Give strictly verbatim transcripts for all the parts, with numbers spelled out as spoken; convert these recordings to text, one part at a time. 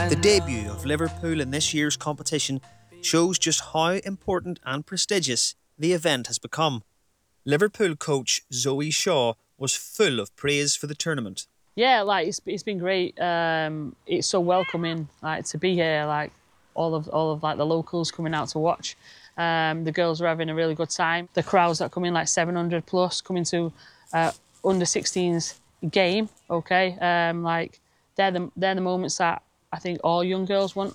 The debut of Liverpool in this year's competition shows just how important and prestigious the event has become. Liverpool coach Zoe Shaw was full of praise for the tournament. Yeah, like it's, it's been great. Um, it's so welcoming, like to be here. Like all of all of like the locals coming out to watch. Um, the girls are having a really good time. The crowds that come in, like seven hundred plus, coming to uh, under sixteens game. Okay, um, like they're the they're the moments that I think all young girls want.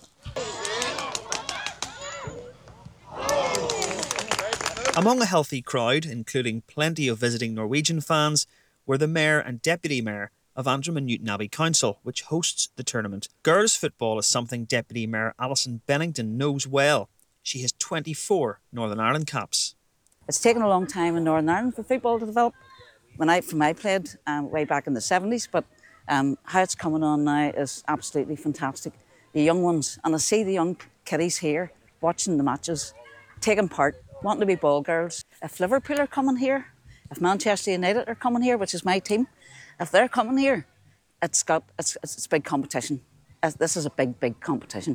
Among a healthy crowd, including plenty of visiting Norwegian fans, were the Mayor and Deputy Mayor of Antrim and Newton Abbey Council, which hosts the tournament. Girls' football is something Deputy Mayor Alison Bennington knows well. She has twenty-four Northern Ireland caps. It's taken a long time in Northern Ireland for football to develop. When I, from I played um, way back in the seventies, but um, how it's coming on now is absolutely fantastic. The young ones, and I see the young kiddies here watching the matches, taking part, wanting to be ball girls. If Liverpool are coming here, if Manchester United are coming here, which is my team, if they're coming here, it's got it's it's, it's big competition. This is a big, big competition.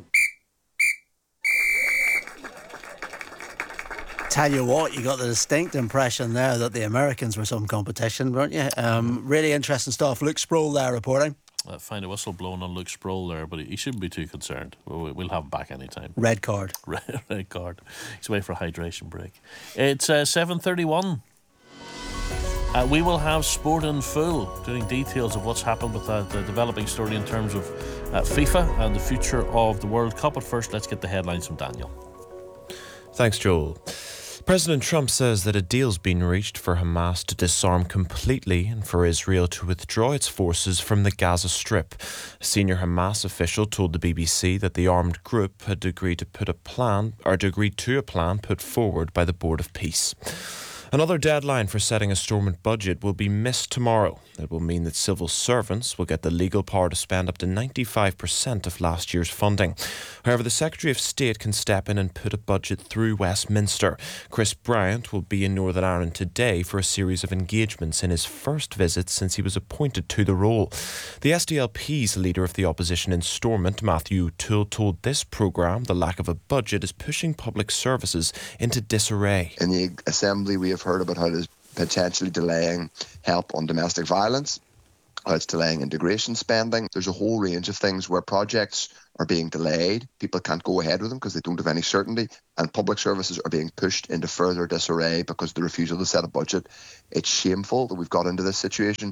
Tell you what, you got the distinct impression there that the Americans were some competition, weren't you? Um, really interesting stuff. Luke Sproul there reporting. Uh, find a whistle blown on Luke Sproul there, but he shouldn't be too concerned. We'll, we'll have him back anytime. Red card. Red, red card. He's away for a hydration break. It's uh, seven thirty-one. Uh, we will have Sport in Full, doing details of what's happened with that uh, developing story in terms of uh, FIFA and the future of the World Cup. But first, let's get the headlines from Daniel. Thanks, Joel. President Trump says that a deal's been reached for Hamas to disarm completely and for Israel to withdraw its forces from the Gaza Strip. A senior Hamas official told the B B C that the armed group had agreed to put a plan, or had agreed to a plan put forward by the Board of Peace. Another deadline for setting a Stormont budget will be missed tomorrow. It will mean that civil servants will get the legal power to spend up to ninety-five percent of last year's funding. However, the Secretary of State can step in and put a budget through Westminster. Chris Bryant will be in Northern Ireland today for a series of engagements in his first visit since he was appointed to the role. The S D L P's leader of the opposition in Stormont, Matthew O'Toole, told this programme the lack of a budget is pushing public services into disarray. In the Assembly, we have heard about how there's potentially delaying help on domestic violence, how it's delaying integration spending. There's a whole range of things where projects are being delayed. People can't go ahead with them because they don't have any certainty, and public services are being pushed into further disarray because of the refusal to set a budget. It's shameful that we've got into this situation.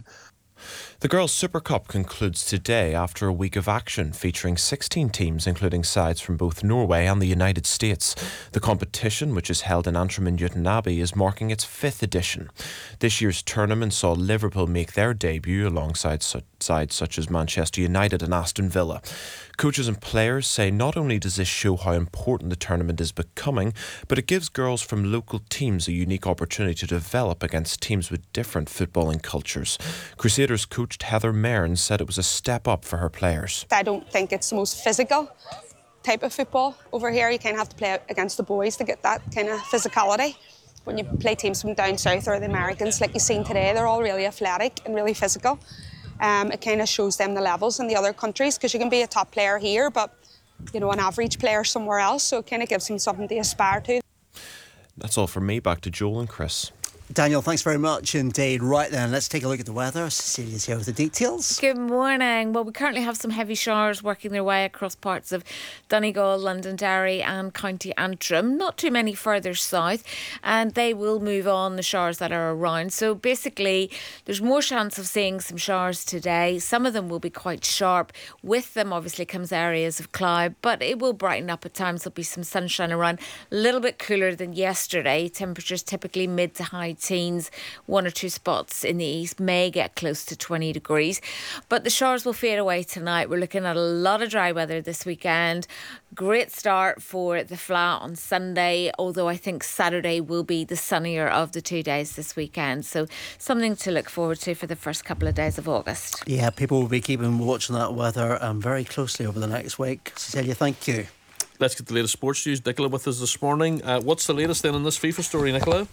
The Girls' Super Cup concludes today after a week of action featuring sixteen teams, including sides from both Norway and the United States. The competition, which is held in Antrim and Newton Abbey, is marking its fifth edition. This year's tournament saw Liverpool make their debut alongside sides such as Manchester United and Aston Villa. Coaches and players say not only does this show how important the tournament is becoming, but it gives girls from local teams a unique opportunity to develop against teams with different footballing cultures. Crusaders coach Heather Mearns said it was a step up for her players. I don't think it's the most physical type of football over here. You kind of have to play against the boys to get that kind of physicality. When you play teams from down south or the Americans, like you've seen today, they're all really athletic and really physical. Um, it kind of shows them the levels in the other countries, because you can be a top player here, but you know, an average player somewhere else. So it kind of gives them something to aspire to. That's all from me. Back to Joel and Chris. Daniel, thanks very much indeed. Right then, let's take a look at the weather. Cecilia's here with the details. Good morning. Well, we currently have some heavy showers working their way across parts of Donegal, Londonderry and County Antrim. Not too many further south, and they will move on, the showers that are around. So basically, there's more chance of seeing some showers today. Some of them will be quite sharp. With them, obviously, comes areas of cloud, but it will brighten up at times. There'll be some sunshine around. A little bit cooler than yesterday. Temperatures typically mid to high teens. One or two spots in the east may get close to twenty degrees, but the showers will fade away tonight. We're looking at a lot of dry weather this weekend. Great start for the flat on Sunday, although I think Saturday will be the sunnier of the two days this weekend, so something to look forward to for the first couple of days of August. Yeah, people will be keeping watching that weather um, very closely over the next week. Cecilia, thank you. Let's get the latest sports news. Nicola with us this morning. Uh, what's the latest then on this FIFA story, Nicola?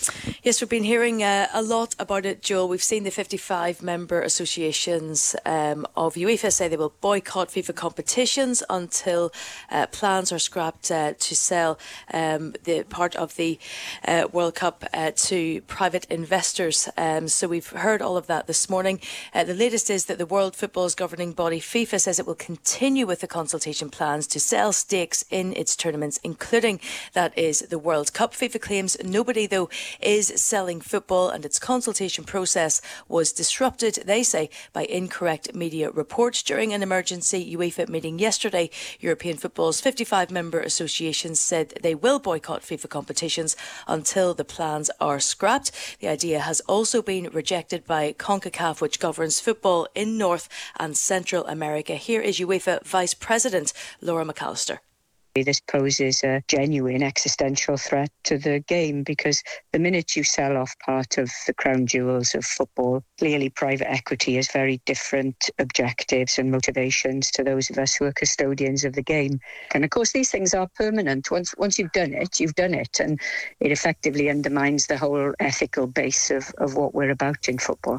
Yes, we've been hearing uh, a lot about it, Joel. We've seen the fifty-five member associations um, of UEFA say they will boycott FIFA competitions until uh, plans are scrapped uh, to sell um, the part of the uh, World Cup uh, to private investors. Um, so we've heard all of that this morning. Uh, the latest is that the World Football's governing body, FIFA, says it will continue with the consultation plans to sell stakes in its tournaments, including, that is, the World Cup. FIFA claims nobody, though, is selling football, and its consultation process was disrupted, they say, by incorrect media reports. During an emergency UEFA meeting yesterday, European football's fifty-five member associations said they will boycott FIFA competitions until the plans are scrapped. The idea has also been rejected by CONCACAF, which governs football in North and Central America. Here is UEFA Vice President Laura McAllister. This poses a genuine existential threat to the game, because the minute you sell off part of the crown jewels of football, clearly private equity has very different objectives and motivations to those of us who are custodians of the game. And of course, these things are permanent. Once once you've done it, you've done it. And it effectively undermines the whole ethical base of, of what we're about in football.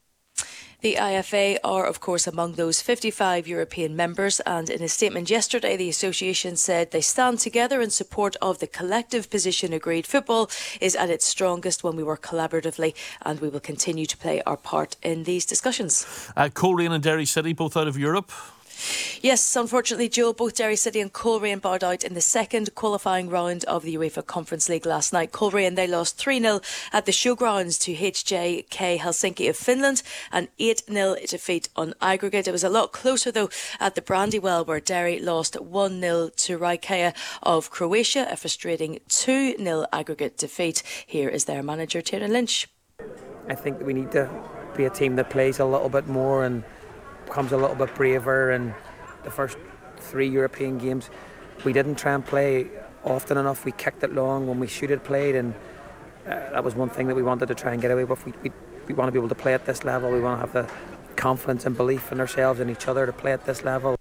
The I F A are, of course, among those fifty-five European members, and in a statement yesterday, the association said they stand together in support of the collective position agreed. Football is at its strongest when we work collaboratively, and we will continue to play our part in these discussions. Uh, Coleraine and Derry City, both out of Europe. Yes, unfortunately, Joe, both Derry City and Coleraine bowed out in the second qualifying round of the UEFA Conference League last night. Coleraine, they lost three nil at the showgrounds to H J K Helsinki of Finland, an eight nil defeat on aggregate. It was a lot closer, though, at the Brandywell, where Derry lost one nil to Rijeka of Croatia, a frustrating two nil aggregate defeat. Here is their manager, Tiernan Lynch. I think we need to be a team that plays a little bit more and becomes a little bit braver. And the first three European games, we didn't try and play often enough. We kicked it long when we should have played, and uh, that was one thing that we wanted to try and get away with. We, we, we want to be able to play at this level. We want to have the confidence and belief in ourselves and each other to play at this level.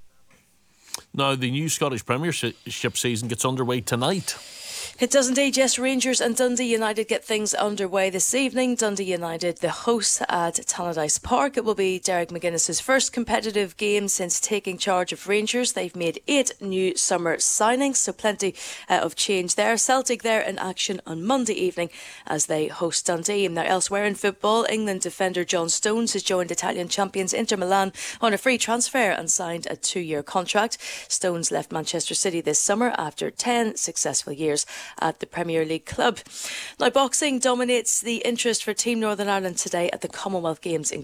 Now, the new Scottish Premiership season gets underway tonight. It does indeed, yes. Rangers and Dundee United get things underway this evening. Dundee United, the hosts at Tannadice Park. It will be Derek McGuinness's first competitive game since taking charge of Rangers. They've made eight new summer signings, so plenty uh, of change there. Celtic there in action on Monday evening as they host Dundee. Now, elsewhere in football, England defender John Stones has joined Italian champions Inter Milan on a free transfer and signed a two-year contract. Stones left Manchester City this summer after ten successful years at the Premier League club. Now, boxing dominates the interest for Team Northern Ireland today at the Commonwealth Games in